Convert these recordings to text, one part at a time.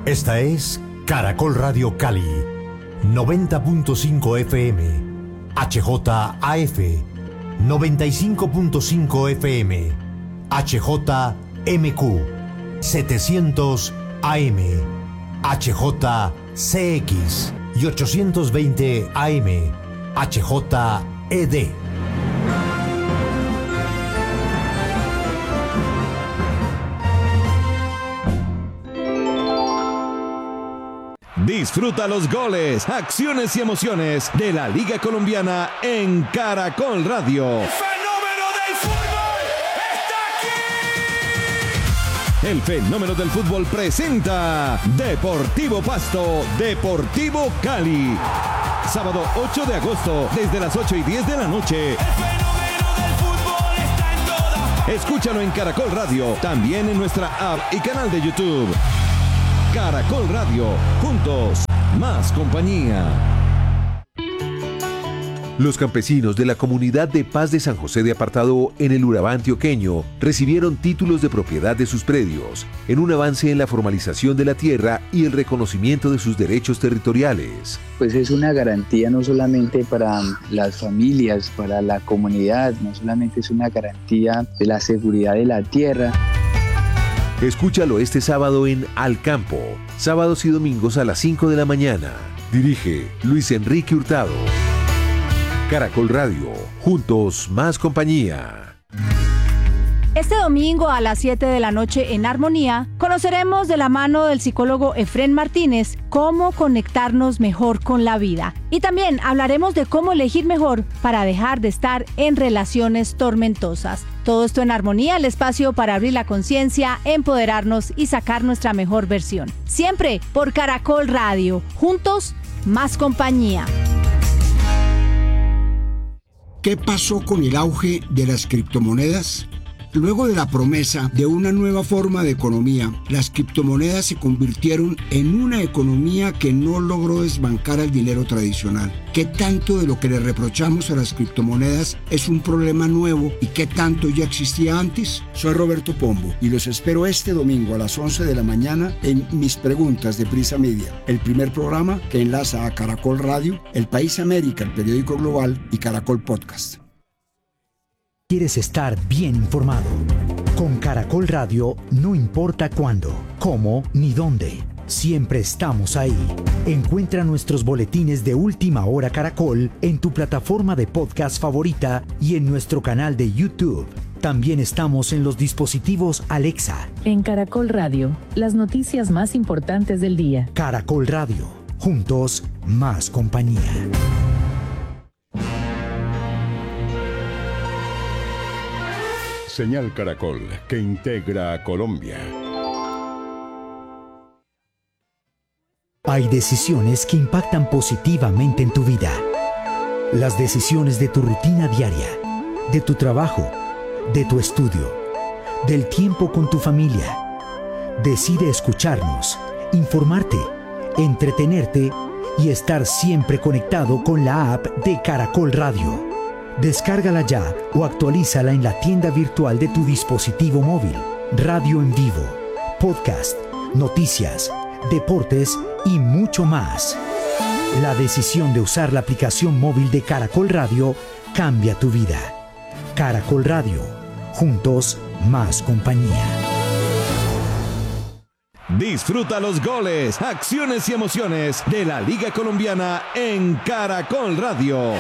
Esta es Caracol Radio Cali, 90.5 FM, HJAF, 95.5 FM, HJMQ, 700 AM, HJCX y 820 AM, HJED. Disfruta los goles, acciones y emociones de la Liga Colombiana en Caracol Radio. ¡El fenómeno del fútbol está aquí! El fenómeno del fútbol presenta Deportivo Pasto, Deportivo Cali. Sábado 8 de agosto, desde las 8:10 de la noche. El fenómeno del fútbol está en todas. Escúchalo en Caracol Radio, también en nuestra app y canal de YouTube. Caracol Radio, juntos, más compañía. Los campesinos de la comunidad de Paz de San José de Apartado en el Urabá antioqueño recibieron títulos de propiedad de sus predios, en un avance en la formalización de la tierra y el reconocimiento de sus derechos territoriales. Pues es una garantía no solamente para las familias, para la comunidad, no solamente es una garantía de la seguridad de la tierra. Escúchalo este sábado en Al Campo, sábados y domingos a las 5 de la mañana. Dirige Luis Enrique Hurtado. Caracol Radio, juntos más compañía. Este domingo a las 7 de la noche en Armonía, conoceremos de la mano del psicólogo Efrén Martínez cómo conectarnos mejor con la vida. Y también hablaremos de cómo elegir mejor para dejar de estar en relaciones tormentosas. Todo esto en Armonía, el espacio para abrir la conciencia, empoderarnos y sacar nuestra mejor versión. Siempre por Caracol Radio, juntos más compañía. ¿Qué pasó con el auge de las criptomonedas? Luego de la promesa de una nueva forma de economía, las criptomonedas se convirtieron en una economía que no logró desbancar al dinero tradicional. ¿Qué tanto de lo que le reprochamos a las criptomonedas es un problema nuevo y qué tanto ya existía antes? Soy Roberto Pombo y los espero este domingo a las 11 de la mañana en Mis Preguntas de Prisa Media, el primer programa que enlaza a Caracol Radio, El País América, el periódico global y Caracol Podcast. ¿Quieres estar bien informado? Con Caracol Radio, no importa cuándo, cómo ni dónde, siempre estamos ahí. Encuentra nuestros boletines de Última Hora Caracol en tu plataforma de podcast favorita y en nuestro canal de YouTube. También estamos en los dispositivos Alexa. En Caracol Radio, las noticias más importantes del día. Caracol Radio, juntos, más compañía. Señal Caracol, que integra a Colombia. Hay decisiones que impactan positivamente en tu vida. Las decisiones de tu rutina diaria, de tu trabajo, de tu estudio, del tiempo con tu familia. Decide escucharnos, informarte, entretenerte y estar siempre conectado con la app de Caracol Radio. Descárgala ya o actualízala en la tienda virtual de tu dispositivo móvil. Radio en vivo, podcast, noticias, deportes y mucho más. La decisión de usar la aplicación móvil de Caracol Radio cambia tu vida. Caracol Radio, juntos más compañía. Disfruta los goles, acciones y emociones de la Liga Colombiana en Caracol Radio.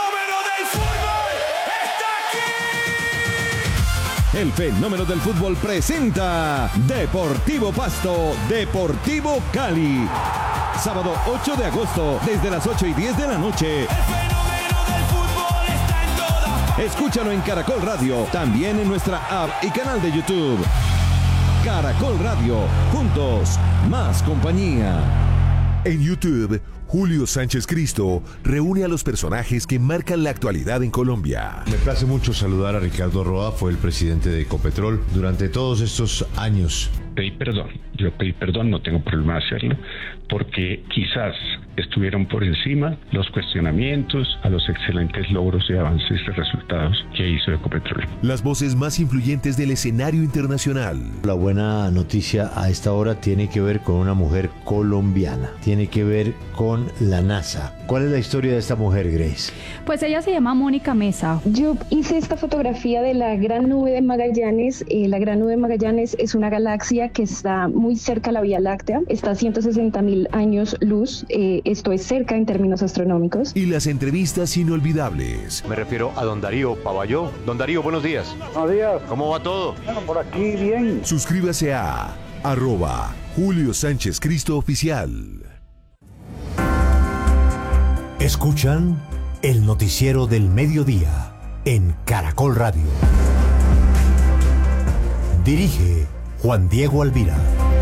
El fenómeno del fútbol presenta Deportivo Pasto, Deportivo Cali. Sábado 8 de agosto, desde las 8:10 de la noche. El fenómeno del fútbol está en todas. Escúchalo en Caracol Radio, también en nuestra app y canal de YouTube. Caracol Radio, juntos, más compañía. En YouTube, Julio Sánchez Cristo reúne a los personajes que marcan la actualidad en Colombia. Me place mucho saludar a Ricardo Roa, fue el presidente de Ecopetrol durante todos estos años. Pedí perdón Yo pedí perdón, no tengo problema de hacerlo, porque quizás estuvieron por encima los cuestionamientos a los excelentes logros y avances y resultados que hizo Ecopetrol. Las voces más influyentes del escenario internacional. La buena noticia a esta hora tiene que ver con una mujer colombiana, tiene que ver con la NASA. ¿Cuál es la historia de esta mujer, Grace? Pues ella se llama Mónica Mesa. Yo hice esta fotografía de la Gran Nube de Magallanes. La Gran Nube de Magallanes es una galaxia que está muy cerca a la Vía Láctea, está a 160.000 años luz, esto es cerca en términos astronómicos. Y las entrevistas inolvidables. Me refiero a don Darío Pavalló. Don Darío, buenos días. Buenos días. ¿Cómo va todo? Bueno, por aquí bien. Suscríbase a @Julio Sánchez Cristo Oficial. Escuchan el noticiero del mediodía en Caracol Radio. Dirige Juan Diego Alvira.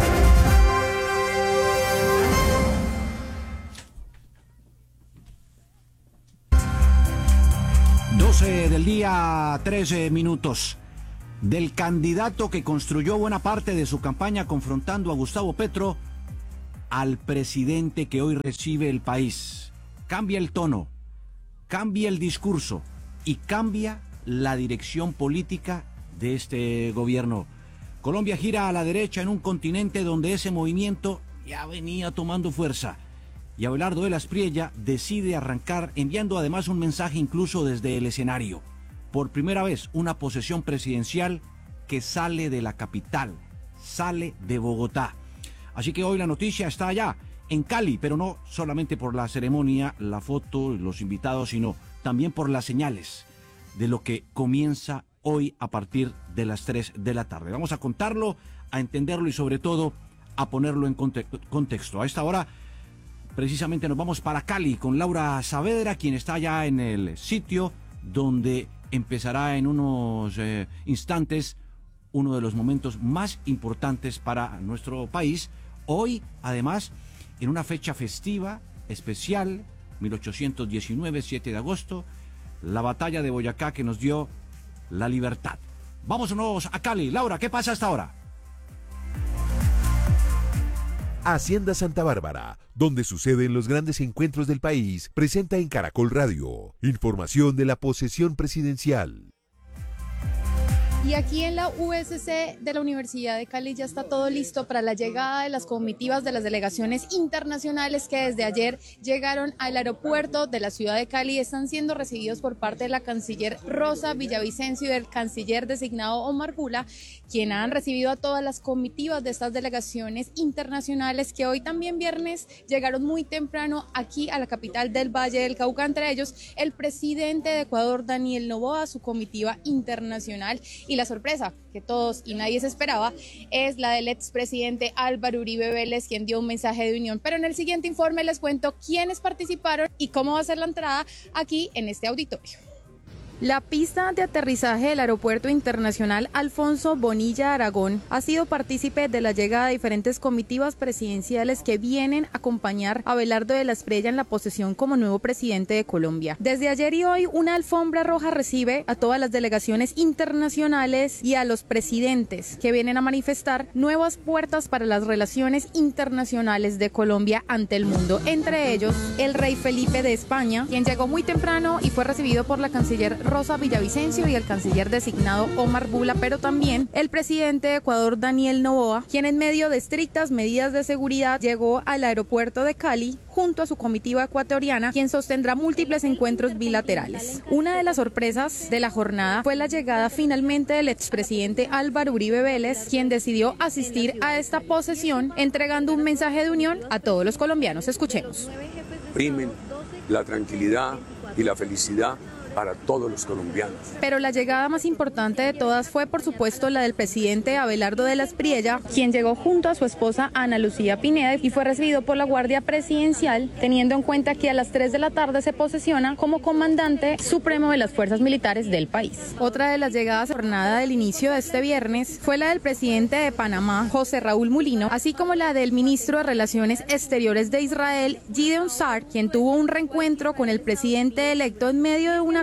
Del día, 13 minutos. Del candidato que construyó buena parte de su campaña confrontando a Gustavo Petro al presidente que hoy recibe el país. Cambia el tono, cambia el discurso y cambia la dirección política de este gobierno. Colombia gira a la derecha en un continente donde ese movimiento ya venía tomando fuerza. Y Abelardo de la Espriella decide arrancar enviando además un mensaje incluso desde el escenario. Por primera vez, una posesión presidencial que sale de la capital, sale de Bogotá. Así que hoy la noticia está allá, en Cali, pero no solamente por la ceremonia, la foto, los invitados, sino también por las señales de lo que comienza hoy a partir de las 3 de la tarde. Vamos a contarlo, a entenderlo y sobre todo a ponerlo en contexto. A esta hora precisamente nos vamos para Cali con Laura Saavedra, quien está allá en el sitio donde empezará en unos instantes uno de los momentos más importantes para nuestro país. Hoy, además, en una fecha festiva, especial, 1819, 7 de agosto, la batalla de Boyacá que nos dio la libertad. Vámonos a Cali. Laura, ¿qué pasa hasta ahora? Hacienda Santa Bárbara, donde suceden los grandes encuentros del país, presenta en Caracol Radio información de la posesión presidencial. Y aquí en la USC de la Universidad de Cali ya está todo listo para la llegada de las comitivas de las delegaciones internacionales que desde ayer llegaron al aeropuerto de la ciudad de Cali. Están siendo recibidos por parte de la canciller Rosa Villavicencio y del canciller designado Omar Bula, quien han recibido a todas las comitivas de estas delegaciones internacionales que hoy también viernes llegaron muy temprano aquí a la capital del Valle del Cauca, entre ellos el presidente de Ecuador, Daniel Noboa, su comitiva internacional. Y la sorpresa que todos y nadie se esperaba es la del expresidente Álvaro Uribe Vélez, quien dio un mensaje de unión. Pero en el siguiente informe les cuento quiénes participaron y cómo va a ser la entrada aquí en este auditorio. La pista de aterrizaje del Aeropuerto Internacional Alfonso Bonilla Aragón ha sido partícipe de la llegada de diferentes comitivas presidenciales que vienen a acompañar a Abelardo de la Espriella en la posesión como nuevo presidente de Colombia. Desde ayer y hoy, una alfombra roja recibe a todas las delegaciones internacionales y a los presidentes que vienen a manifestar nuevas puertas para las relaciones internacionales de Colombia ante el mundo. Entre ellos, el rey Felipe de España, quien llegó muy temprano y fue recibido por la canciller Rosa Villavicencio y el canciller designado Omar Bula, pero también el presidente de Ecuador, Daniel Noboa, quien en medio de estrictas medidas de seguridad llegó al aeropuerto de Cali junto a su comitiva ecuatoriana, quien sostendrá múltiples encuentros bilaterales. Una de las sorpresas de la jornada fue la llegada finalmente del expresidente Álvaro Uribe Vélez, quien decidió asistir a esta posesión entregando un mensaje de unión a todos los colombianos. Escuchemos. Primen la tranquilidad y la felicidad para todos los colombianos. Pero la llegada más importante de todas fue, por supuesto, la del presidente Abelardo de la Espriella, quien llegó junto a su esposa Ana Lucía Pineda y fue recibido por la Guardia Presidencial, teniendo en cuenta que a las 3 de la tarde se posesiona como comandante supremo de las fuerzas militares del país. Otra de las llegadas jornada del inicio de este viernes fue la del presidente de Panamá, José Raúl Mulino, así como la del ministro de Relaciones Exteriores de Israel, Gideon Sa'ar, quien tuvo un reencuentro con el presidente electo en medio de una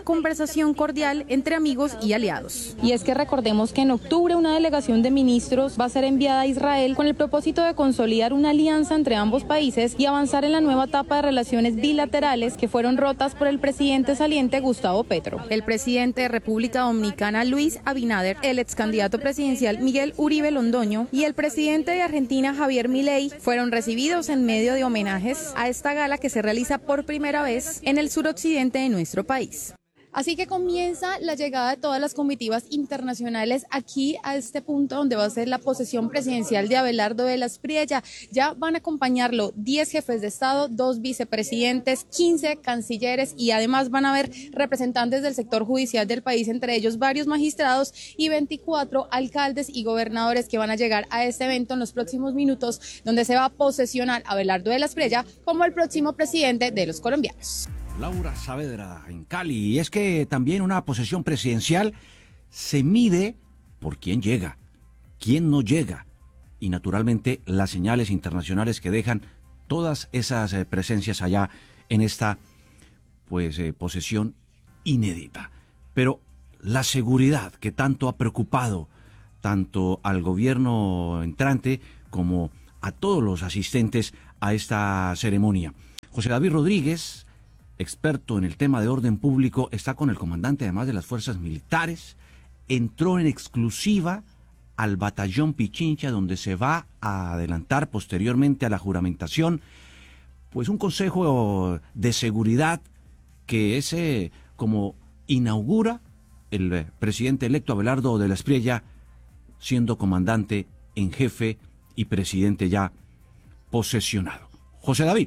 conversación cordial entre amigos y aliados. Y es que recordemos que en octubre una delegación de ministros va a ser enviada a Israel con el propósito de consolidar una alianza entre ambos países y avanzar en la nueva etapa de relaciones bilaterales que fueron rotas por el presidente saliente Gustavo Petro. El presidente de República Dominicana, Luis Abinader, el ex candidato presidencial Miguel Uribe Londoño y el presidente de Argentina, Javier Milei, fueron recibidos en medio de homenajes a esta gala que se realiza por primera vez en el suroccidente de nuestro país. Así que comienza la llegada de todas las comitivas internacionales aquí a este punto donde va a ser la posesión presidencial de Abelardo de la Espriella. Ya van a acompañarlo 10 jefes de Estado, 2 vicepresidentes, 15 cancilleres y además van a haber representantes del sector judicial del país, entre ellos varios magistrados y 24 alcaldes y gobernadores que van a llegar a este evento en los próximos minutos, donde se va a posesionar a Abelardo de la Espriella como el próximo presidente de los colombianos. Laura Saavedra en Cali. Y es que también una posesión presidencial se mide por quién llega, quién no llega y naturalmente las señales internacionales que dejan todas esas presencias allá en esta posesión inédita. Pero la seguridad que tanto ha preocupado tanto al gobierno entrante como a todos los asistentes a esta ceremonia. José David Rodríguez, experto en el tema de orden público, está con el comandante además de las fuerzas militares, entró en exclusiva al batallón Pichincha, donde se va a adelantar posteriormente a la juramentación, pues un consejo de seguridad que es como inaugura el presidente electo Abelardo de la Espriella, siendo comandante en jefe y presidente ya posesionado. José David.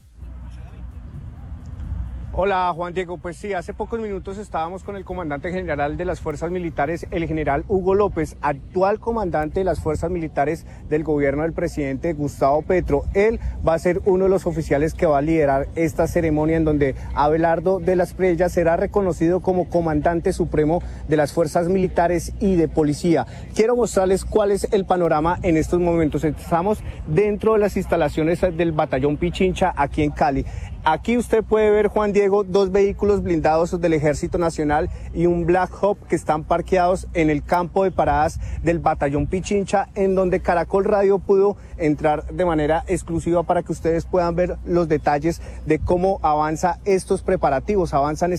Hola Juan Diego, pues sí, hace pocos minutos estábamos con el comandante general de las fuerzas militares, el general Hugo López, actual comandante de las fuerzas militares del gobierno del presidente Gustavo Petro. Él va a ser uno de los oficiales que va a liderar esta ceremonia en donde Abelardo de la Espriella será reconocido como comandante supremo de las fuerzas militares y de policía. Quiero mostrarles cuál es el panorama en estos momentos. Estamos dentro de las instalaciones del batallón Pichincha aquí en Cali. Aquí usted puede ver, Juan Diego, 2 vehículos blindados del Ejército Nacional y un Black Hawk que están parqueados en el campo de paradas del batallón Pichincha, en donde Caracol Radio pudo entrar de manera exclusiva para que ustedes puedan ver los detalles de cómo avanzan estos preparativos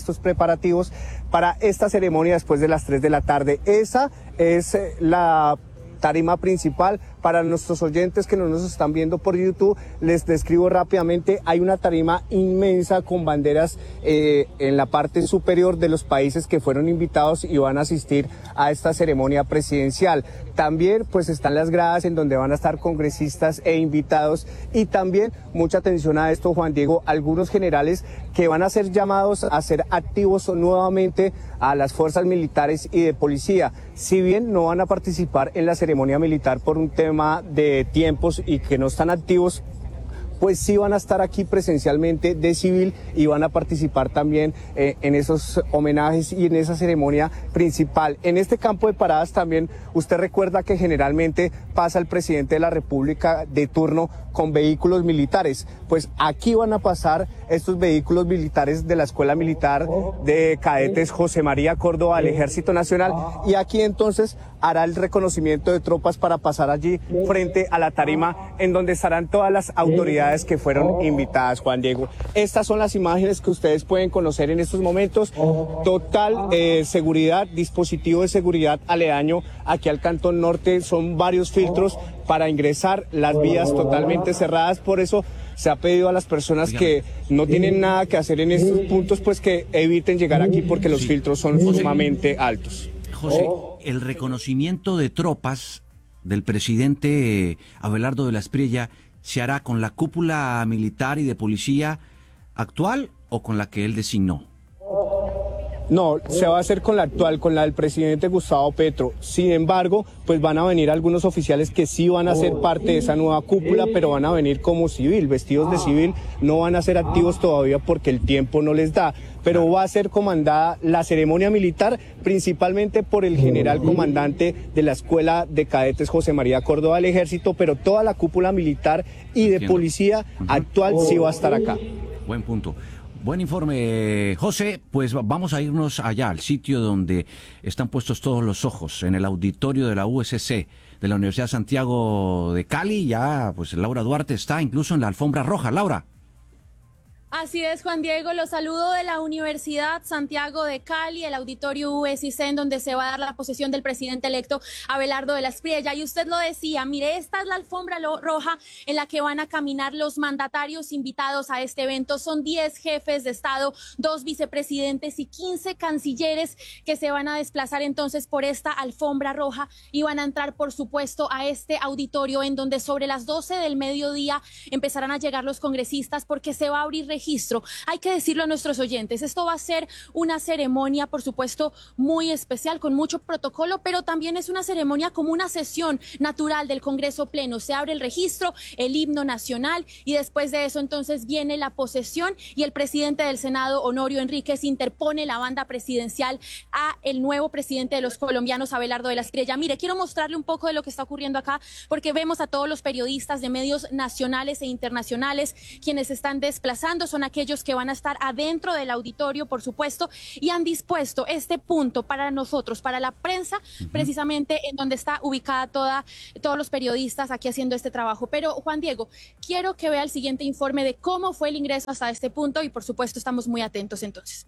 para esta ceremonia después de las 3 de la tarde. Esa es la tarima principal. Para nuestros oyentes que no nos están viendo por YouTube, les describo rápidamente. Hay una tarima inmensa con banderas en la parte superior de los países que fueron invitados y van a asistir a esta ceremonia presidencial. También pues están las gradas en donde van a estar congresistas e invitados, y también mucha atención a esto, Juan Diego, algunos generales que van a ser llamados a ser activos nuevamente a las fuerzas militares y de policía. Si bien no van a participar en la ceremonia militar por un tema de tiempos y que no están activos, pues sí van a estar aquí presencialmente de civil y van a participar también en esos homenajes y en esa ceremonia principal. En este campo de paradas también usted recuerda que generalmente pasa el presidente de la República de turno con vehículos militares. Pues aquí van a pasar estos vehículos militares de la Escuela Militar de Cadetes José María Córdoba del Ejército Nacional, y aquí entonces hará el reconocimiento de tropas para pasar allí frente a la tarima en donde estarán todas las autoridades que fueron invitadas, Juan Diego. Estas son las imágenes que ustedes pueden conocer en estos momentos. Total seguridad, dispositivo de seguridad aledaño aquí al Cantón Norte, son varios filtros para ingresar, las vías totalmente cerradas, por eso se ha pedido a las personas que no tienen nada que hacer en estos puntos, pues que eviten llegar aquí porque los filtros son sumamente altos. José, el reconocimiento de tropas del presidente Abelardo de la Espriella se hará con la cúpula militar y de policía actual o con la que él designó. No, se va a hacer con la actual, con la del presidente Gustavo Petro. Sin embargo, pues van a venir algunos oficiales que sí van a ser parte de esa nueva cúpula, pero van a venir como civil, vestidos de civil, no van a ser activos todavía porque el tiempo no les da. Pero va a ser comandada la ceremonia militar principalmente por el general comandante de la Escuela de Cadetes José María Córdoba del Ejército, pero toda la cúpula militar y de policía actual sí va a estar acá. Buen punto. Buen informe, José. Pues vamos a irnos allá, al sitio donde están puestos todos los ojos, en el auditorio de la USC, de la Universidad Santiago de Cali. Ya, pues Laura Duarte está incluso en la alfombra roja. Laura. Así es, Juan Diego, los saludo de la Universidad Santiago de Cali, el auditorio USC, en donde se va a dar la posesión del presidente electo Abelardo de la Espriella. Y usted lo decía, mire, esta es la alfombra roja en la que van a caminar los mandatarios invitados a este evento. Son 10 jefes de Estado, 2 vicepresidentes y 15 cancilleres que se van a desplazar entonces por esta alfombra roja y van a entrar, por supuesto, a este auditorio en donde sobre las 12 del mediodía empezarán a llegar los congresistas porque se va a abrir registro. Hay que decirlo a nuestros oyentes, esto va a ser una ceremonia, por supuesto, muy especial, con mucho protocolo, pero también es una ceremonia como una sesión natural del Congreso Pleno. Se abre el registro, el himno nacional y después de eso entonces viene la posesión y el presidente del Senado, Honorio Enríquez, interpone la banda presidencial a el nuevo presidente de los colombianos, Abelardo de la Espriella. Mire, quiero mostrarle un poco de lo que está ocurriendo acá, porque vemos a todos los periodistas de medios nacionales e internacionales quienes están desplazando. Son aquellos que van a estar adentro del auditorio, por supuesto, y han dispuesto este punto para nosotros, para la prensa, precisamente en donde está ubicada todos los periodistas aquí haciendo este trabajo. Pero, Juan Diego, quiero que vea el siguiente informe de cómo fue el ingreso hasta este punto y, por supuesto, estamos muy atentos entonces.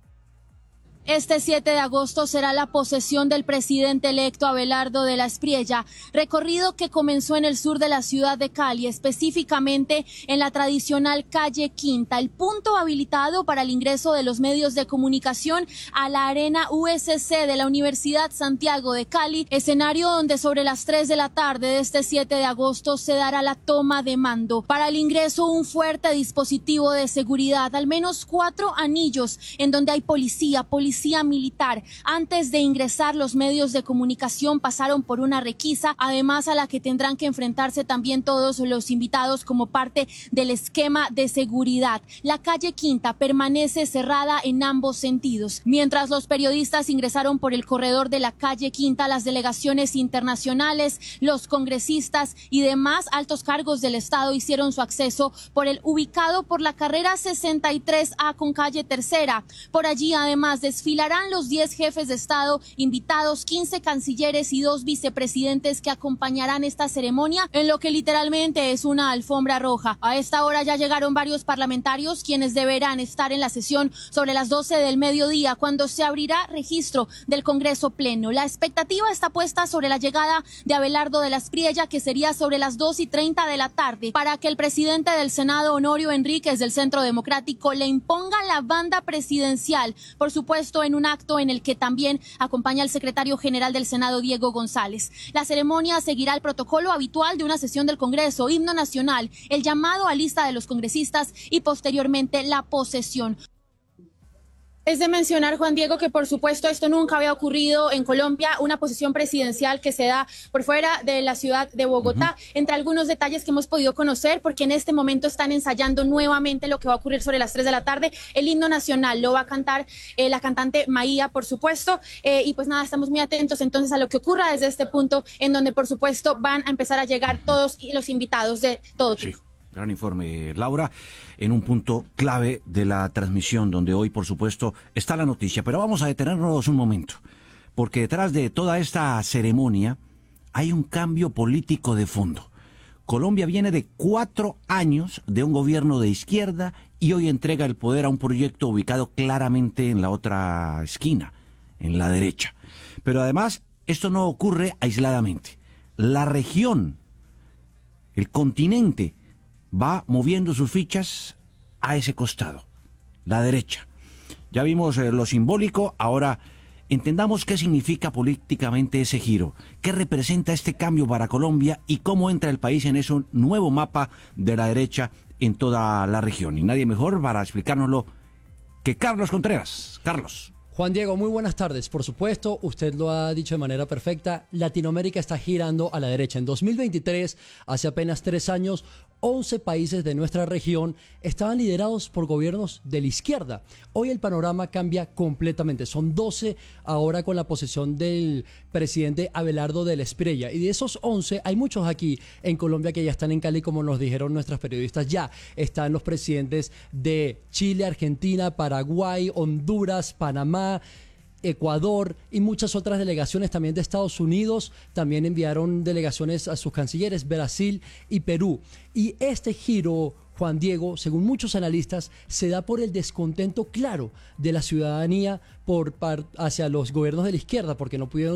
Este 7 de agosto será la posesión del presidente electo Abelardo de la Espriella, recorrido que comenzó en el sur de la ciudad de Cali, específicamente en la tradicional calle Quinta, el punto habilitado para el ingreso de los medios de comunicación a la arena USC de la Universidad Santiago de Cali, escenario donde sobre las 3 de la tarde de este 7 de agosto se dará la toma de mando. Para el ingreso, un fuerte dispositivo de seguridad, al menos 4 anillos en donde hay policía militar. Antes de ingresar, los medios de comunicación pasaron por una requisa, además a la que tendrán que enfrentarse también todos los invitados como parte del esquema de seguridad. La calle Quinta permanece cerrada en ambos sentidos. Mientras los periodistas ingresaron por el corredor de la calle Quinta, las delegaciones internacionales, los congresistas y demás altos cargos del Estado hicieron su acceso por el ubicado por la carrera 63A con calle Tercera. Por allí, además, desfilarán los 10 jefes de Estado invitados, 15 cancilleres y 2 vicepresidentes que acompañarán esta ceremonia en lo que literalmente es una alfombra roja. A esta hora ya llegaron varios parlamentarios quienes deberán estar en la sesión sobre las 12 del mediodía cuando se abrirá registro del Congreso Pleno. La expectativa está puesta sobre la llegada de Abelardo de la Espriella, que sería sobre las 2:30 de la tarde, para que el presidente del Senado, Honorio Enríquez del Centro Democrático, le imponga la banda presidencial, por supuesto en un acto en el que también acompaña el secretario general del Senado, Diego González. La ceremonia seguirá el protocolo habitual de una sesión del Congreso, himno nacional, el llamado a lista de los congresistas y posteriormente la posesión. Es de mencionar, Juan Diego, que por supuesto esto nunca había ocurrido en Colombia, una posesión presidencial que se da por fuera de la ciudad de Bogotá, entre algunos detalles que hemos podido conocer, porque en este momento están ensayando nuevamente lo que va a ocurrir sobre las 3 de la tarde. El himno nacional lo va a cantar la cantante Maía, por supuesto, y pues nada, estamos muy atentos entonces a lo que ocurra desde este punto, en donde por supuesto van a empezar a llegar todos los invitados de todo tipo. Sí. Gran informe, Laura, en un punto clave de la transmisión, donde hoy, por supuesto, está la noticia. Pero vamos a detenernos un momento, porque detrás de toda esta ceremonia hay un cambio político de fondo. Colombia viene de 4 años de un gobierno de izquierda y hoy entrega el poder a un proyecto ubicado claramente en la otra esquina, en la derecha. Pero además, esto no ocurre aisladamente. La región, el continente, va moviendo sus fichas a ese costado, la derecha. Ya vimos lo simbólico, ahora entendamos qué significa políticamente ese giro, qué representa este cambio para Colombia y cómo entra el país en ese nuevo mapa de la derecha en toda la región. Y nadie mejor para explicárnoslo que Carlos Contreras. Carlos. Juan Diego, muy buenas tardes. Por supuesto, usted lo ha dicho de manera perfecta, Latinoamérica está girando a la derecha. En 2023, hace apenas 3 años, 11 países de nuestra región estaban liderados por gobiernos de la izquierda. Hoy el panorama cambia completamente. Son 12 ahora con la posesión del presidente Abelardo de la Espriella. Y de esos 11 hay muchos aquí en Colombia que ya están en Cali, como nos dijeron nuestras periodistas. Ya están los presidentes de Chile, Argentina, Paraguay, Honduras, Panamá, Ecuador y muchas otras delegaciones también de Estados Unidos. También enviaron delegaciones a sus cancilleres, Brasil y Perú. Y este giro, Juan Diego, según muchos analistas, se da por el descontento claro de la ciudadanía hacia los gobiernos de la izquierda, porque no pudieron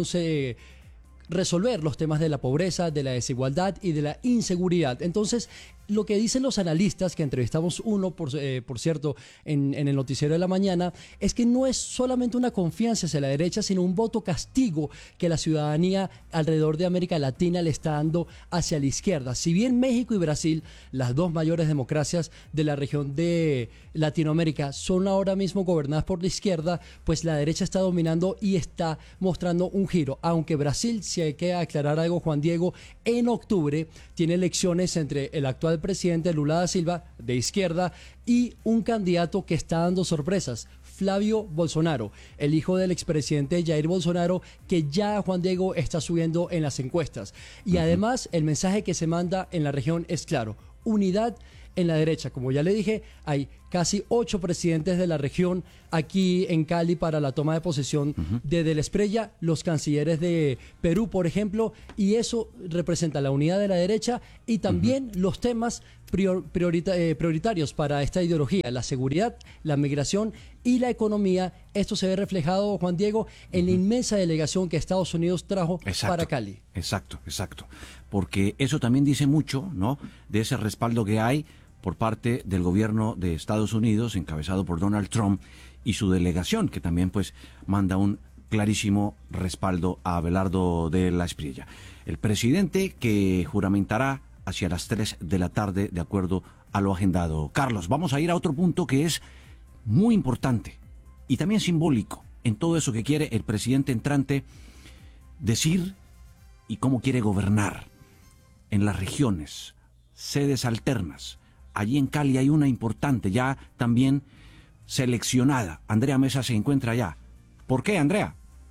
resolver los temas de la pobreza, de la desigualdad y de la inseguridad. Entonces, lo que dicen los analistas, que entrevistamos uno, por cierto, en el noticiero de la mañana, es que no es solamente una confianza hacia la derecha, sino un voto castigo que la ciudadanía alrededor de América Latina le está dando hacia la izquierda. Si bien México y Brasil, las dos mayores democracias de la región de Latinoamérica, son ahora mismo gobernadas por la izquierda, pues la derecha está dominando y está mostrando un giro. Aunque Brasil, si hay que aclarar algo, Juan Diego, en octubre tiene elecciones entre el actual presidente Lula da Silva, de izquierda, y un candidato que está dando sorpresas, Flavio Bolsonaro, el hijo del expresidente Jair Bolsonaro, que ya, Juan Diego, está subiendo en las encuestas. Y además, el mensaje que se manda en la región es claro: unidad en la derecha. Como ya le dije, hay casi 8 presidentes de la región aquí en Cali para la toma de posesión de la Espriella, los cancilleres de Perú, por ejemplo, y eso representa la unidad de la derecha y también los temas prioritarios para esta ideología: la seguridad, la migración y la economía. Esto se ve reflejado, Juan Diego, en la inmensa delegación que Estados Unidos trajo para Cali. Exacto. Porque eso también dice mucho, ¿no?, de ese respaldo que hay por parte del gobierno de Estados Unidos, encabezado por Donald Trump, y su delegación, que también pues manda un clarísimo respaldo a Abelardo de la Espriella. El presidente que juramentará hacia las 3 de la tarde, de acuerdo a lo agendado. Carlos, vamos a ir a otro punto que es muy importante y también simbólico en todo eso que quiere el presidente entrante decir y cómo quiere gobernar en las regiones, sedes alternas. Allí en Cali hay una importante, ya también seleccionada. Andrea Mesa se encuentra allá. ¿Por qué, Andrea?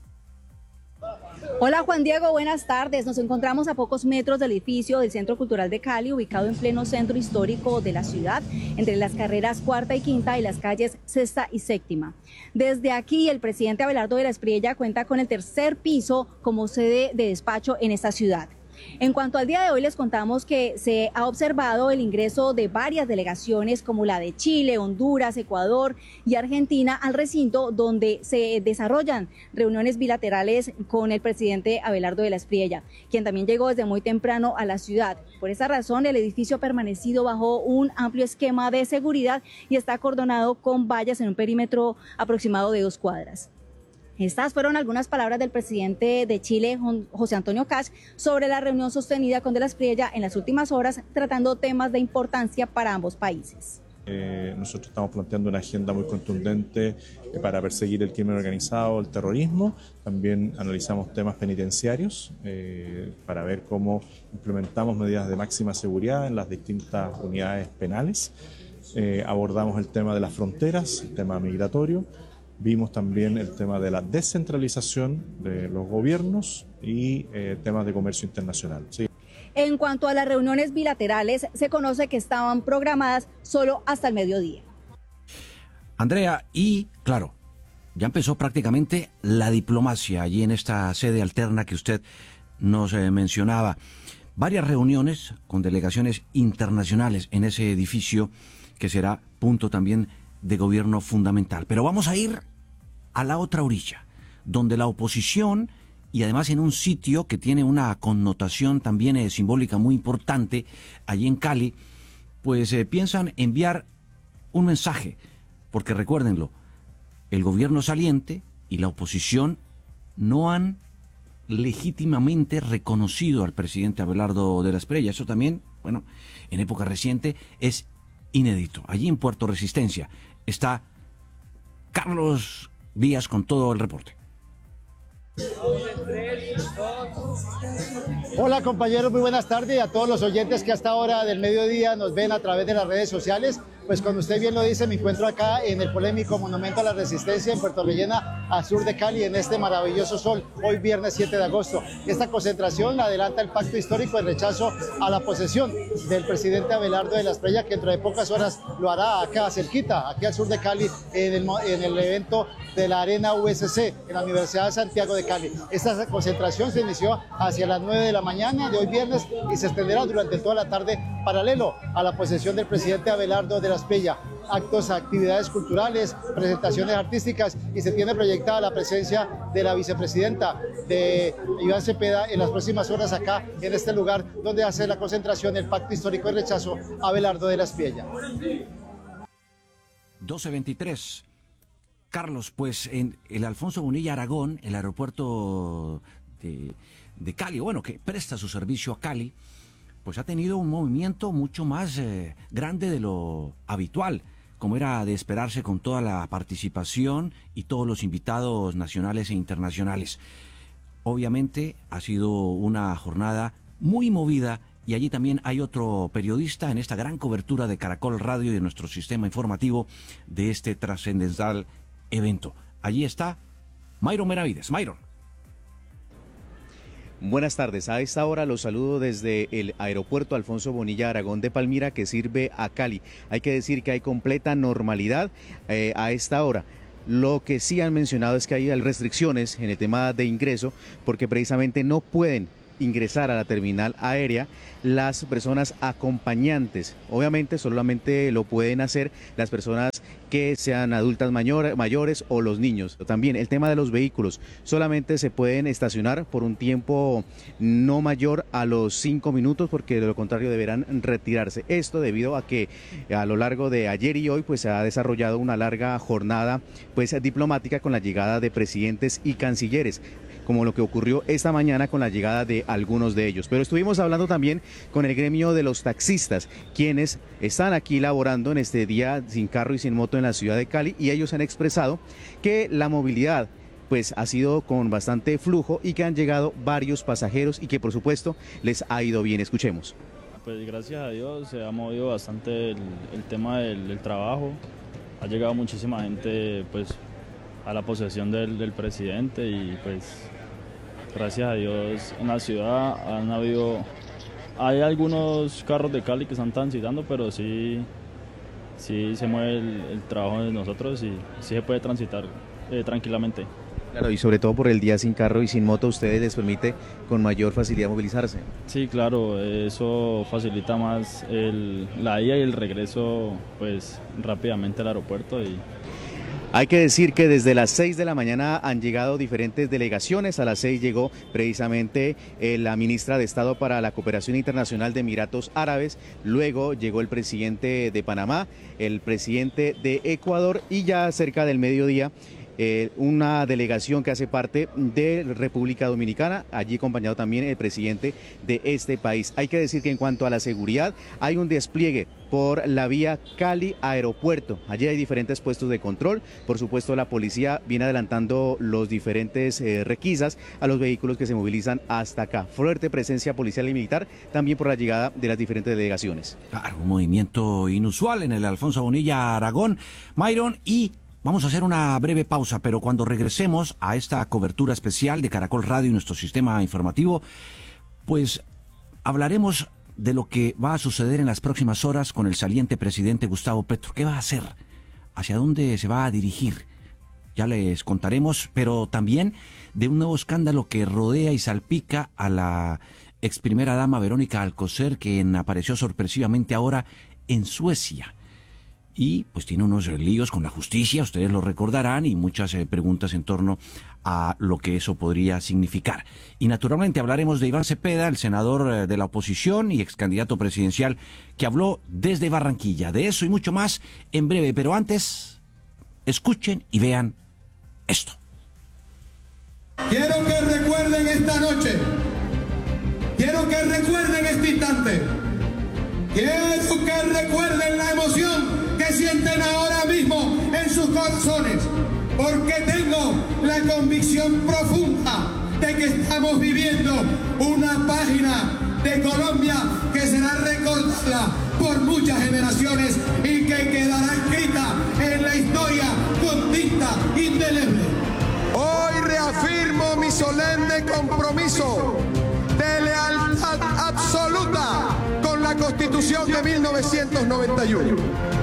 Hola Juan Diego, buenas tardes. Nos encontramos a pocos metros del edificio del Centro Cultural de Cali, ubicado en pleno centro histórico de la ciudad, entre las carreras 4ª y 5ª y las calles 6ª y 7ª. Desde aquí, el presidente Abelardo de la Espriella cuenta con el 3er piso como sede de despacho en esta ciudad. En cuanto al día de hoy, les contamos que se ha observado el ingreso de varias delegaciones como la de Chile, Honduras, Ecuador y Argentina al recinto, donde se desarrollan reuniones bilaterales con el presidente Abelardo de la Espriella, quien también llegó desde muy temprano a la ciudad. Por esa razón, el edificio ha permanecido bajo un amplio esquema de seguridad y está acordonado con vallas en un perímetro aproximado de 2 cuadras. Estas fueron algunas palabras del presidente de Chile, José Antonio Cast, sobre la reunión sostenida con de la Espriella en las últimas horas, tratando temas de importancia para ambos países. Nosotros estamos planteando una agenda muy contundente para perseguir el crimen organizado, el terrorismo. También analizamos temas penitenciarios para ver cómo implementamos medidas de máxima seguridad en las distintas unidades penales. Abordamos el tema de las fronteras, el tema migratorio. Vimos también el tema de la descentralización de los gobiernos y temas de comercio internacional. ¿Sí? En cuanto a las reuniones bilaterales, se conoce que estaban programadas solo hasta el mediodía. Andrea, y claro, ya empezó prácticamente la diplomacia allí en esta sede alterna que usted nos mencionaba. Varias reuniones con delegaciones internacionales en ese edificio que será punto también de gobierno fundamental. Pero vamos a ir a la otra orilla, donde la oposición, y además en un sitio que tiene una connotación también simbólica muy importante, allí en Cali, pues piensan enviar un mensaje, porque recuérdenlo, el gobierno saliente y la oposición no han legítimamente reconocido al presidente Abelardo de la Espriella. Eso también, bueno, en época reciente es inédito. Allí en Puerto Resistencia está Carlos Díaz con todo el reporte. Hola compañeros, muy buenas tardes a todos los oyentes que hasta ahora del mediodía nos ven a través de las redes sociales. Pues como usted bien lo dice, me encuentro acá en el polémico Monumento a la Resistencia en Puerto Rellena, al sur de Cali, en este maravilloso sol, hoy viernes 7 de agosto. Esta concentración la adelanta el pacto histórico de rechazo a la posesión del presidente Abelardo de la Espriella, que dentro de pocas horas lo hará acá cerquita, aquí al sur de Cali, en el evento de la Arena USC, en la Universidad de Santiago de Cali. Esta concentración se inició hacia las 9 de la mañana de hoy viernes y se extenderá durante toda la tarde, paralelo a la posesión del presidente Abelardo de la Espriella. Actos, actividades culturales, presentaciones artísticas, y se tiene proyectada la presencia de la vicepresidenta de Iván Cepeda en las próximas horas acá en este lugar donde hace la concentración el pacto histórico de rechazo a Abelardo de la Espriella. 12:23. Carlos, pues en el Alfonso Bonilla Aragón, el aeropuerto de Cali, bueno, que presta su servicio a Cali, pues ha tenido un movimiento mucho más grande de lo habitual, como era de esperarse, con toda la participación y todos los invitados nacionales e internacionales. Obviamente ha sido una jornada muy movida, y allí también hay otro periodista en esta gran cobertura de Caracol Radio y de nuestro sistema informativo de este trascendental evento. Allí está Myron Benavides. Myron. Buenas tardes, a esta hora los saludo desde el aeropuerto Alfonso Bonilla Aragón de Palmira, que sirve a Cali. Hay que decir que hay completa normalidad a esta hora. Lo que sí han mencionado es que hay restricciones en el tema de ingreso, porque precisamente no pueden ingresar a la terminal aérea las personas acompañantes. Obviamente solamente lo pueden hacer las personas que sean adultas mayores o los niños. También el tema de los vehículos, solamente se pueden estacionar por un tiempo no mayor a los 5 minutos, porque de lo contrario deberán retirarse. Esto debido a que a lo largo de ayer y hoy pues se ha desarrollado una larga jornada pues diplomática, con la llegada de presidentes y cancilleres, como lo que ocurrió esta mañana con la llegada de algunos de ellos. Pero estuvimos hablando también con el gremio de los taxistas, quienes están aquí laborando en este día sin carro y sin moto en la ciudad de Cali, y ellos han expresado que la movilidad pues ha sido con bastante flujo y que han llegado varios pasajeros y que por supuesto les ha ido bien. Escuchemos. Pues gracias a Dios se ha movido bastante el tema del trabajo. Ha llegado muchísima gente pues a la posesión del presidente, y pues gracias a Dios en la ciudad hay algunos carros de Cali que están transitando, pero sí se mueve el trabajo de nosotros y sí se puede transitar tranquilamente. Claro, y sobre todo por el día sin carro y sin moto, ¿ustedes les permite con mayor facilidad movilizarse? Sí, claro, eso facilita más la ida y el regreso pues rápidamente al aeropuerto. Hay que decir que desde las 6 de la mañana han llegado diferentes delegaciones. A las 6 llegó precisamente la ministra de Estado para la Cooperación Internacional de Emiratos Árabes, luego llegó el presidente de Panamá, el presidente de Ecuador, y ya cerca del mediodía una delegación que hace parte de República Dominicana, allí acompañado también el presidente de este país. Hay que decir que en cuanto a la seguridad, hay un despliegue por la vía Cali Aeropuerto. Allí hay diferentes puestos de control. Por supuesto, la policía viene adelantando los diferentes requisas a los vehículos que se movilizan hasta acá. Fuerte presencia policial y militar también por la llegada de las diferentes delegaciones. Claro, un movimiento inusual en el Alfonso Bonilla Aragón, Myron, y vamos a hacer una breve pausa, pero cuando regresemos a esta cobertura especial de Caracol Radio y nuestro sistema informativo, pues hablaremos de lo que va a suceder en las próximas horas con el saliente presidente Gustavo Petro. ¿Qué va a hacer? ¿Hacia dónde se va a dirigir? Ya les contaremos, pero también de un nuevo escándalo que rodea y salpica a la ex primera dama Verónica Alcocer, quien apareció sorpresivamente ahora en Suecia. Y pues tiene unos líos con la justicia, ustedes lo recordarán, y muchas preguntas en torno a lo que eso podría significar. Y naturalmente hablaremos de Iván Cepeda, el senador de la oposición y ex candidato presidencial, que habló desde Barranquilla. De eso y mucho más en breve, pero antes, escuchen y vean esto. Quiero que recuerden esta noche, quiero que recuerden este instante, quiero que recuerden la emoción que sienten ahora mismo en sus corazones, porque tengo la convicción profunda de que estamos viviendo una página de Colombia que será recordada por muchas generaciones y que quedará escrita en la historia con tinta indeleble. Hoy reafirmo mi solemne compromiso de lealtad absoluta con la Constitución de 1991.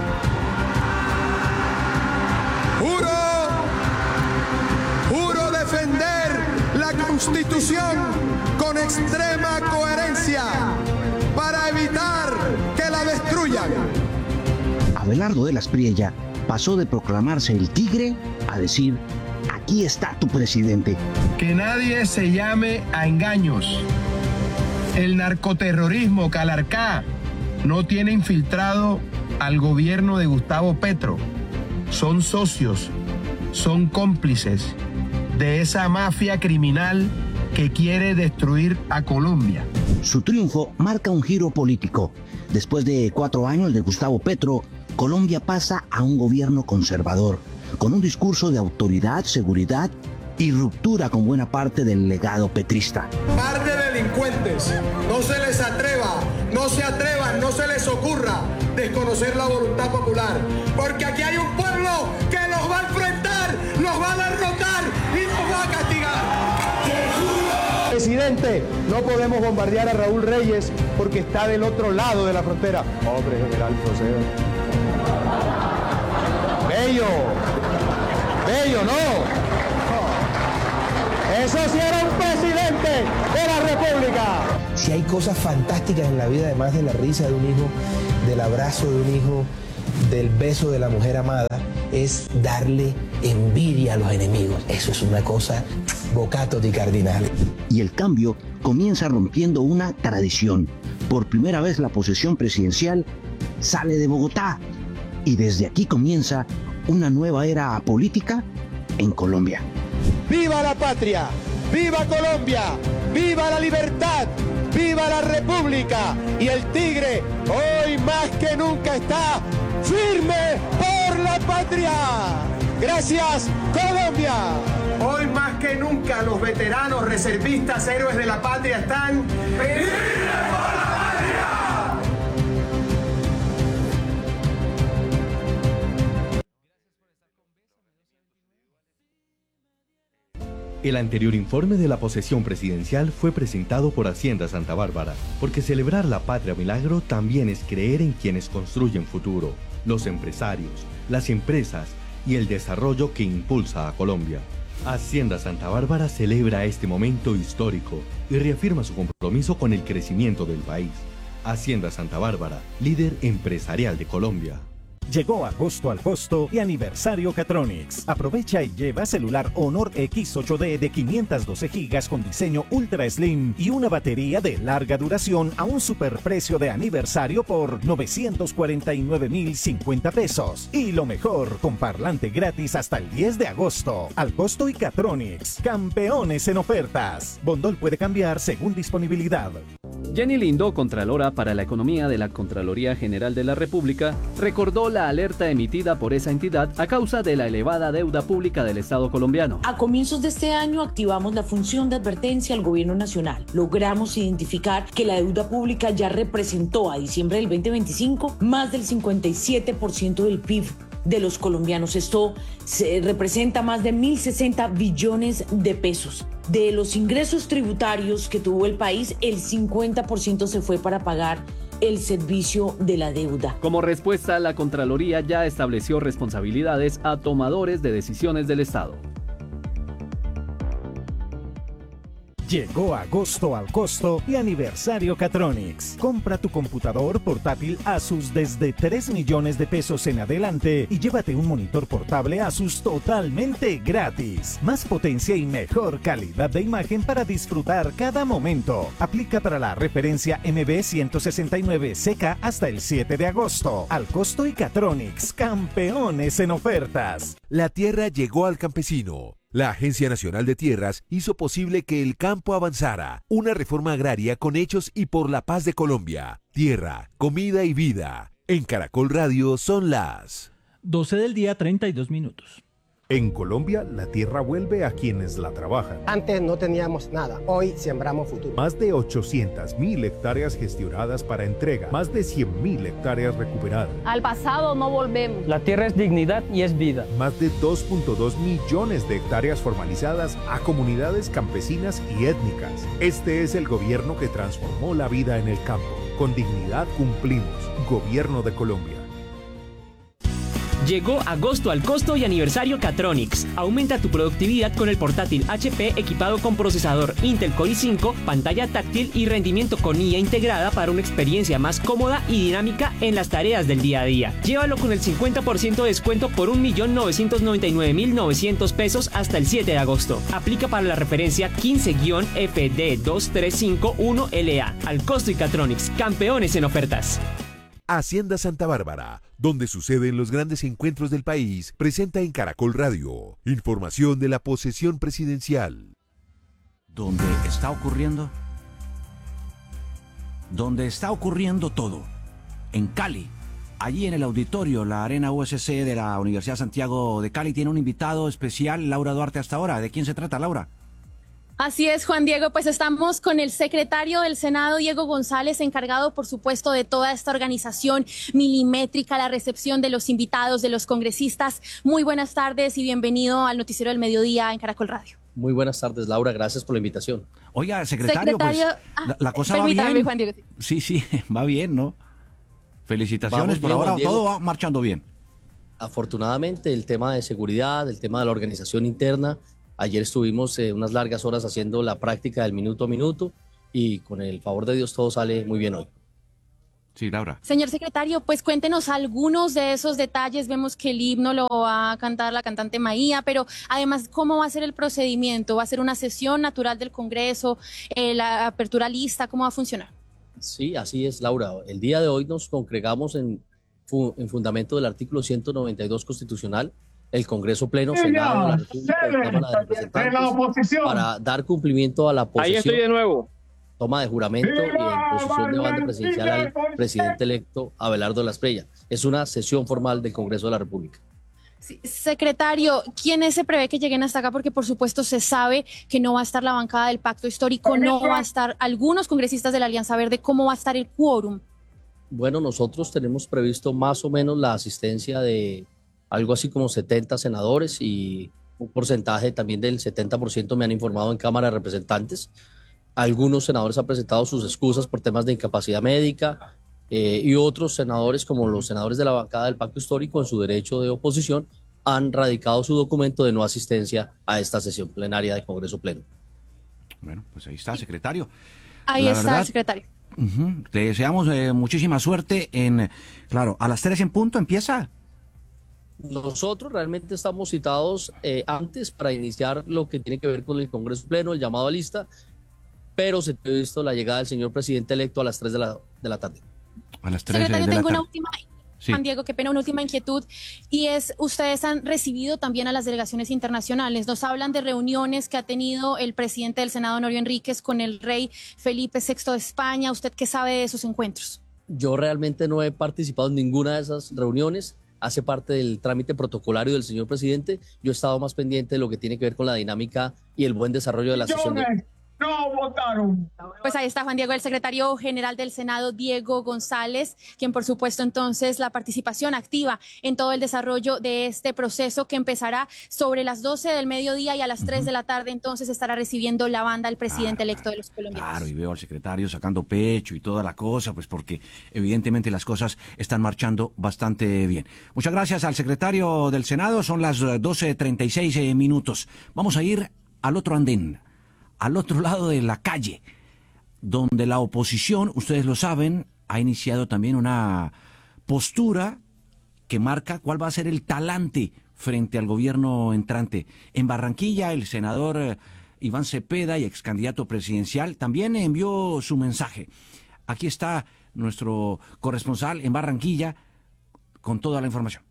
Juro defender la Constitución con extrema coherencia para evitar que la destruyan. Abelardo de las Priella pasó de proclamarse el tigre a decir: aquí está tu presidente. Que nadie se llame a engaños. El narcoterrorismo Calarcá no tiene infiltrado al gobierno de Gustavo Petro. Son socios, son cómplices de esa mafia criminal que quiere destruir a Colombia. Su triunfo marca un giro político. Después de 4 años de Gustavo Petro, Colombia pasa a un gobierno conservador, con un discurso de autoridad, seguridad y ruptura con buena parte del legado petrista. Par de delincuentes, no se les atreva, no se atrevan, no se les ocurra desconocer la voluntad popular, porque aquí hay un pueblo que los va a enfrentar, los va a derrotar y los va a castigar. Presidente, no podemos bombardear a Raúl Reyes porque está del otro lado de la frontera. Hombre, general, proceda. Bello, no. Eso sí era un presidente de la República. Si hay cosas fantásticas en la vida, además de la risa de un hijo, del abrazo de un hijo, del beso de la mujer amada, es darle envidia a los enemigos. Eso es una cosa bocato di cardinale. Y el cambio comienza rompiendo una tradición. Por primera vez la posesión presidencial sale de Bogotá y desde aquí comienza una nueva era política en Colombia. ¡Viva la patria! ¡Viva Colombia! ¡Viva la libertad! ¡Viva la República! Y el tigre hoy más que nunca está firme por la patria. ¡Gracias, Colombia! Hoy más que nunca los veteranos, reservistas, héroes de la patria están firmes por la patria. El anterior informe de la posesión presidencial fue presentado por Hacienda Santa Bárbara, porque celebrar la patria milagro también es creer en quienes construyen futuro, los empresarios, las empresas y el desarrollo que impulsa a Colombia. Hacienda Santa Bárbara celebra este momento histórico y reafirma su compromiso con el crecimiento del país. Hacienda Santa Bárbara, líder empresarial de Colombia. Llegó agosto al costo y aniversario Catronics. Aprovecha y lleva celular Honor X8D de 512 GB con diseño Ultra Slim y una batería de larga duración a un superprecio de aniversario por 949.050 pesos. Y lo mejor, con parlante gratis hasta el 10 de agosto. Al costo y Catronics, campeones en ofertas. Bondol puede cambiar según disponibilidad. Jenny Lindo, Contralora para la Economía de la Contraloría General de la República, recordó la alerta emitida por esa entidad a causa de la elevada deuda pública del Estado colombiano. A comienzos de este año activamos la función de advertencia al gobierno nacional. Logramos identificar que la deuda pública ya representó a diciembre del 2025 más del 57% del PIB de los colombianos. Esto representa más de 1.060 billones de pesos. De los ingresos tributarios que tuvo el país, el 50% se fue para pagar el servicio de la deuda. Como respuesta, la Contraloría ya estableció responsabilidades a tomadores de decisiones del Estado. Llegó agosto al costo y aniversario Catronics. Compra tu computador portátil Asus desde 3 millones de pesos en adelante y llévate un monitor portable Asus totalmente gratis. Más potencia y mejor calidad de imagen para disfrutar cada momento. Aplica para la referencia MB169CK hasta el 7 de agosto. Al costo y Catronics, campeones en ofertas. La tierra llegó al campesino. La Agencia Nacional de Tierras hizo posible que el campo avanzara. Una reforma agraria con hechos y por la paz de Colombia. Tierra, comida y vida. En Caracol Radio son las 12 del día, 32 minutos. En Colombia, la tierra vuelve a quienes la trabajan. Antes no teníamos nada, hoy sembramos futuro. Más de 800.000 hectáreas gestionadas para entrega, más de 100.000 hectáreas recuperadas. Al pasado no volvemos. La tierra es dignidad y es vida. Más de 2.2 millones de hectáreas formalizadas a comunidades campesinas y étnicas. Este es el gobierno que transformó la vida en el campo. Con dignidad cumplimos. Gobierno de Colombia. Llegó agosto al costo y aniversario Catronics. Aumenta tu productividad con el portátil HP equipado con procesador Intel Core i5, pantalla táctil y rendimiento con IA integrada para una experiencia más cómoda y dinámica en las tareas del día a día. Llévalo con el 50% de descuento por 1.999.900 pesos hasta el 7 de agosto. Aplica para la referencia 15-FD2351LA. Al costo y Catronics, campeones en ofertas. Hacienda Santa Bárbara, donde suceden los grandes encuentros del país, presenta en Caracol Radio información de la posesión presidencial. Donde está ocurriendo todo, en Cali, allí en el auditorio, la Arena USC de la Universidad Santiago de Cali, tiene un invitado especial, Laura Duarte, hasta ahora. ¿De quién se trata, Laura? Así es, Juan Diego, pues estamos con el secretario del Senado, Diego González, encargado, por supuesto, de toda esta organización milimétrica, la recepción de los invitados, de los congresistas. Muy buenas tardes y bienvenido al Noticiero del Mediodía en Caracol Radio. Muy buenas tardes, Laura, gracias por la invitación. Oiga, secretario, pues la cosa va bien. Juan Diego. Sí, va bien, ¿no? Felicitaciones, por ahora todo va marchando bien. Afortunadamente, el tema de seguridad, el tema de la organización interna. Ayer estuvimos unas largas horas haciendo la práctica del minuto a minuto y con el favor de Dios todo sale muy bien hoy. Sí, Laura. Señor secretario, pues cuéntenos algunos de esos detalles. Vemos que el himno lo va a cantar la cantante Maía, pero además, ¿cómo va a ser el procedimiento? ¿Va a ser una sesión natural del Congreso? ¿La apertura lista? ¿Cómo va a funcionar? Sí, así es, Laura. El día de hoy nos congregamos en fundamento del artículo 192 constitucional, el Congreso Pleno, Senado de la República y Cámara de Representantes, para dar cumplimiento a la posesión. Ahí estoy de nuevo. Toma de juramento y en posición de banda presidencial al presidente electo Abelardo de la Espriella. Es una sesión formal del Congreso de la República. Sí, secretario, ¿quiénes se prevé que lleguen hasta acá? Porque por supuesto se sabe que no va a estar la bancada del Pacto Histórico, no va a estar algunos congresistas de la Alianza Verde. ¿Cómo va a estar el quórum? Bueno, nosotros tenemos previsto más o menos la asistencia de algo así como 70 senadores y un porcentaje también del 70% me han informado en Cámara de Representantes. Algunos senadores han presentado sus excusas por temas de incapacidad médica y otros senadores, como los senadores de la bancada del Pacto Histórico, en su derecho de oposición, han radicado su documento de no asistencia a esta sesión plenaria del Congreso Pleno. Bueno, pues ahí está, secretario. Ahí está, secretario. Te deseamos muchísima suerte claro, a las 3 en punto empieza. Nosotros realmente estamos citados antes para iniciar lo que tiene que ver con el Congreso Pleno, el llamado a lista, pero se ha visto la llegada del señor presidente electo a las 3 de la tarde. A las 3 Secretario, de la tengo tarde. una última, Juan Diego, qué pena, una última inquietud, y es, ustedes han recibido también a las delegaciones internacionales. Nos hablan de reuniones que ha tenido el presidente del Senado, Honorio Enríquez, con el rey Felipe VI de España. ¿Usted qué sabe de esos encuentros? Yo realmente no he participado en ninguna de esas reuniones. Hace parte del trámite protocolario del señor presidente. Yo he estado más pendiente de lo que tiene que ver con la dinámica y el buen desarrollo de la sesión. No votaron. Pues ahí está Juan Diego, el secretario general del Senado, Diego González, quien por supuesto entonces la participación activa en todo el desarrollo de este proceso que empezará sobre las 12 del mediodía y a las 3 de la tarde entonces estará recibiendo la banda al presidente electo de los colombianos. Claro, y veo al secretario sacando pecho y toda la cosa, pues porque evidentemente las cosas están marchando bastante bien. Muchas gracias al secretario del Senado, son las 12:36 minutos. Vamos a ir al otro andén, al otro lado de la calle, donde la oposición, ustedes lo saben, ha iniciado también una postura que marca cuál va a ser el talante frente al gobierno entrante. En Barranquilla, el senador Iván Cepeda, y ex candidato presidencial, también envió su mensaje. Aquí está nuestro corresponsal en Barranquilla con toda la información.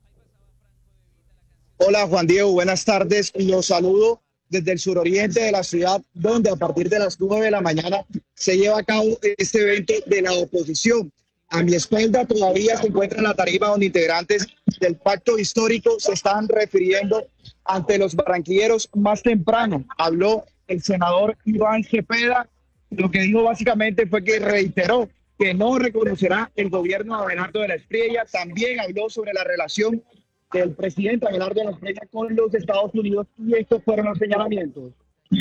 Hola Juan Diego, buenas tardes. Los saludo desde el suroriente de la ciudad, donde a partir de las 9 de la mañana se lleva a cabo este evento de la oposición. A mi espalda todavía se encuentra la tarima donde integrantes del Pacto Histórico se están refiriendo ante los barranquilleros más temprano. Habló el senador Iván Cepeda. Lo que dijo básicamente fue que reiteró que no reconocerá el gobierno de Abelardo de la Espriella. También habló sobre la relación del presidente Abelardo de la Espriella con los Estados Unidos, y estos fueron los señalamientos.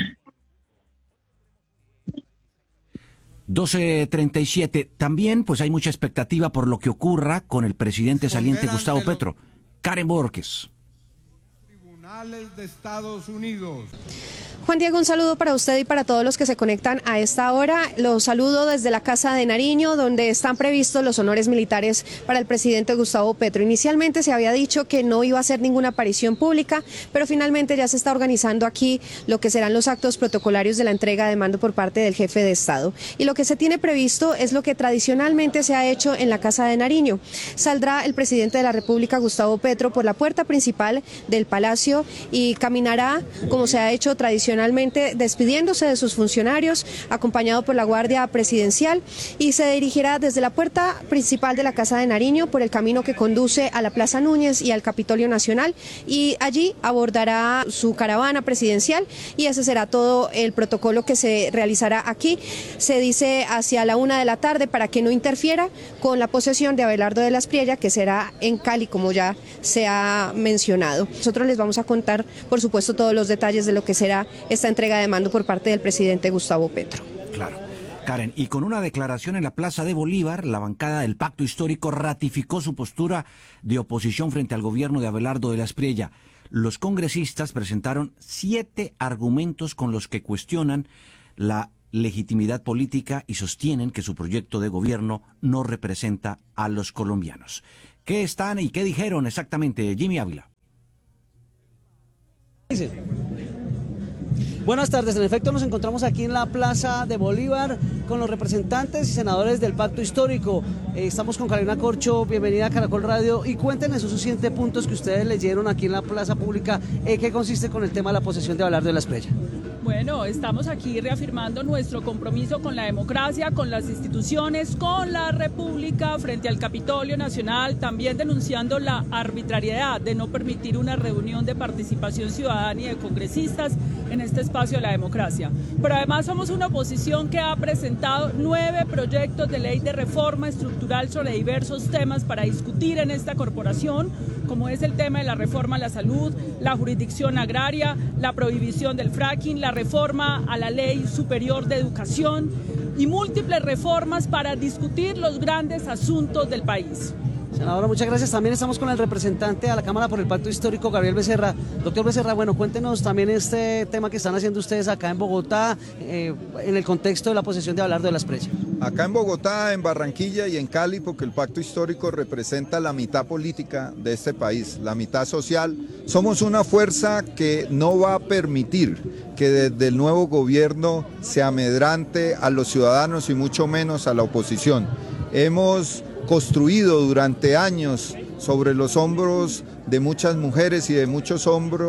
12:37. También pues hay mucha expectativa por lo que ocurra con el presidente saliente Gustavo Petro. Karen Borges. Tribunales de Estados Unidos. Juan Diego, un saludo para usted y para todos los que se conectan a esta hora. Los saludo desde la Casa de Nariño, donde están previstos los honores militares para el presidente Gustavo Petro. Inicialmente se había dicho que no iba a hacer ninguna aparición pública, pero finalmente ya se está organizando aquí lo que serán los actos protocolarios de la entrega de mando por parte del jefe de Estado. Y lo que se tiene previsto es lo que tradicionalmente se ha hecho en la Casa de Nariño. Saldrá el presidente de la República, Gustavo Petro, por la puerta principal del Palacio y caminará, como se ha hecho tradicionalmente, despidiéndose de sus funcionarios, acompañado por la Guardia Presidencial, y se dirigirá desde la puerta principal de la Casa de Nariño por el camino que conduce a la Plaza Núñez y al Capitolio Nacional, y allí abordará su caravana presidencial, y ese será todo el protocolo que se realizará aquí. Se dice hacia la 1 de la tarde para que no interfiera con la posesión de Abelardo de la Espriella, que será en Cali, como ya se ha mencionado. Nosotros les vamos a contar, por supuesto, todos los detalles de lo que será esta entrega de mando por parte del presidente Gustavo Petro. Claro. Karen, y con una declaración en la Plaza de Bolívar, la bancada del Pacto Histórico ratificó su postura de oposición frente al gobierno de Abelardo de la Espriella. Los congresistas presentaron 7 argumentos con los que cuestionan la legitimidad política y sostienen que su proyecto de gobierno no representa a los colombianos. ¿Qué están y qué dijeron exactamente, Jimmy Ávila? Buenas tardes, en efecto nos encontramos aquí en la Plaza de Bolívar con los representantes y senadores del Pacto Histórico. Estamos con Carolina Corcho, bienvenida a Caracol Radio, y cuéntenos esos 7 puntos que ustedes leyeron aquí en la plaza pública, ¿qué consiste con el tema de la posesión de Abelardo de la Espriella? Bueno, estamos aquí reafirmando nuestro compromiso con la democracia, con las instituciones, con la República, frente al Capitolio Nacional, también denunciando la arbitrariedad de no permitir una reunión de participación ciudadana y de congresistas en este espacio de la democracia. Pero además somos una oposición que ha presentado 9 proyectos de ley de reforma estructural sobre diversos temas para discutir en esta corporación, como es el tema de la reforma a la salud, la jurisdicción agraria, la prohibición del fracking, la reforma a la Ley Superior de Educación y múltiples reformas para discutir los grandes asuntos del país. Senadora, muchas gracias. También estamos con el representante a la Cámara por el Pacto Histórico, Gabriel Becerra. Doctor Becerra, bueno, cuéntenos también este tema que están haciendo ustedes acá en Bogotá, en el contexto de la posesión de Abelardo de la Espriella. Acá en Bogotá, en Barranquilla y en Cali, porque el Pacto Histórico representa la mitad política de este país, la mitad social. Somos una fuerza que no va a permitir que desde el nuevo gobierno se amedrante a los ciudadanos y mucho menos a la oposición. Hemos construido durante años sobre los hombros de muchas mujeres y de muchos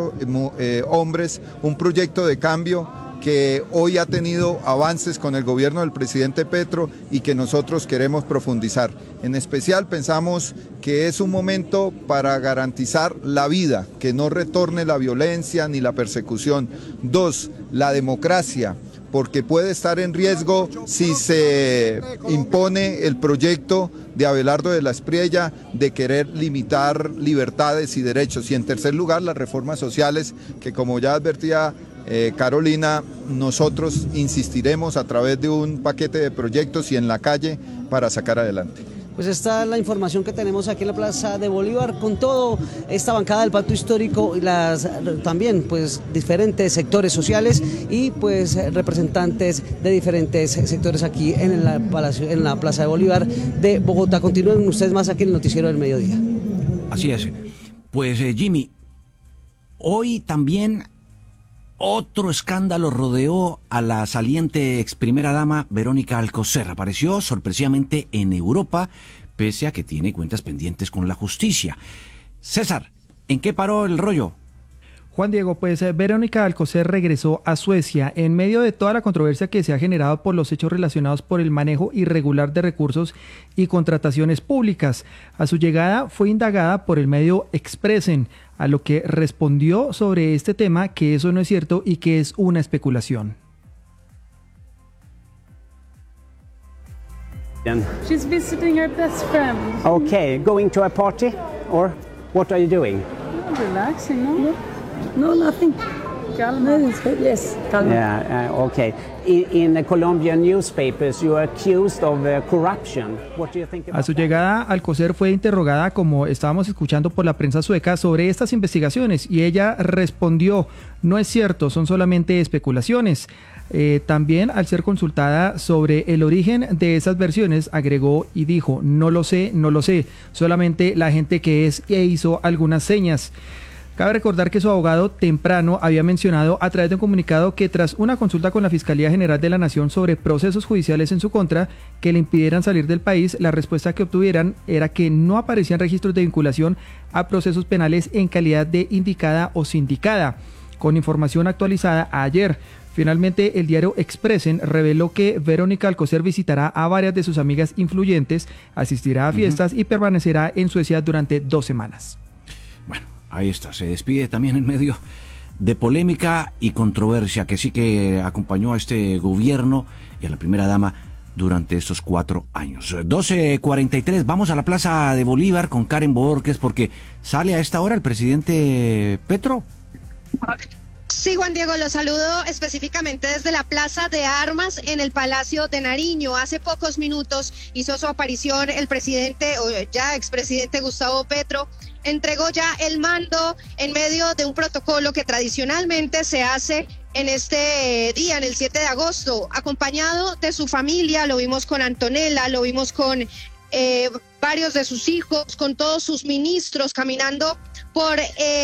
hombres un proyecto de cambio que hoy ha tenido avances con el gobierno del presidente Petro y que nosotros queremos profundizar. En especial pensamos que es un momento para garantizar la vida, que no retorne la violencia ni la persecución. 2, la democracia, porque puede estar en riesgo si se impone el proyecto de Abelardo de la Espriella de querer limitar libertades y derechos. Y en tercer lugar, las reformas sociales que, como ya advertía Carolina, nosotros insistiremos a través de un paquete de proyectos y en la calle para sacar adelante. Pues esta es la información que tenemos aquí en la Plaza de Bolívar, con todo esta bancada del Pacto Histórico y también pues diferentes sectores sociales y pues representantes de diferentes sectores aquí en la Plaza de Bolívar de Bogotá. Continúen ustedes más aquí en el Noticiero del Mediodía. Así es. Pues Jimmy, hoy también otro escándalo rodeó a la saliente ex primera dama Verónica Alcocer. Apareció sorpresivamente en Europa, pese a que tiene cuentas pendientes con la justicia. César, ¿en qué paró el rollo? Juan Diego, pues Verónica Alcocer regresó a Suecia en medio de toda la controversia que se ha generado por los hechos relacionados por el manejo irregular de recursos y contrataciones públicas. A su llegada fue indagada por el medio Expressen, a lo que respondió sobre este tema que eso no es cierto y que es una especulación. She's visiting her best friend. Okay, going to a party or what are you doing? Relaxing, no? No, nothing. Calma. Yes, calma. Yeah, okay. In the Colombian newspapers, you are accused of corruption. What do you think about A su llegada, Alcocer fue interrogada, como estábamos escuchando, por la prensa sueca sobre estas investigaciones y ella respondió: no es cierto, son solamente especulaciones. También, al ser consultada sobre el origen de esas versiones, agregó y dijo: no lo sé, solamente la gente que es e hizo algunas señas. Cabe recordar que su abogado temprano había mencionado a través de un comunicado que tras una consulta con la Fiscalía General de la Nación sobre procesos judiciales en su contra que le impidieran salir del país, la respuesta que obtuvieran era que no aparecían registros de vinculación a procesos penales en calidad de indicada o sindicada. Con información actualizada ayer, finalmente el diario Expressen reveló que Verónica Alcocer visitará a varias de sus amigas influyentes, asistirá a fiestas y permanecerá en Suecia durante 2 semanas. Ahí está, se despide también en medio de polémica y controversia que sí que acompañó a este gobierno y a la primera dama durante estos 4 años. 12:43, vamos a la Plaza de Bolívar con Karen Borges porque sale a esta hora el presidente Petro. Sí, Juan Diego, lo saludo específicamente desde la Plaza de Armas en el Palacio de Nariño. Hace pocos minutos hizo su aparición el presidente, o ya expresidente Gustavo Petro. Entregó ya el mando en medio de un protocolo que tradicionalmente se hace en este día, en el 7 de agosto, acompañado de su familia. Lo vimos con Antonella, lo vimos con varios de sus hijos, con todos sus ministros caminando por